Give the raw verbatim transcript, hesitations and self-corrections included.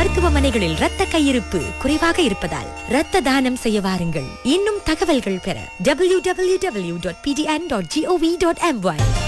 மருத்துவமனைகளில் இரத்த கையிருப்பு குறைவாக இருப்பதால் இரத்த தானம் செய்ய வாருங்கள். இன்னும் தகவல்கள் பெற W W W dot B T N dot G O we dot M Y.